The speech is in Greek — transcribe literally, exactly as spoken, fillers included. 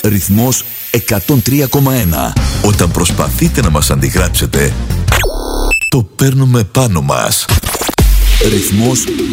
Ρυθμός εκατόν τρία κόμμα ένα. Όταν προσπαθείτε να μας αντιγράψετε, το παίρνουμε πάνω μας. Ρυθμός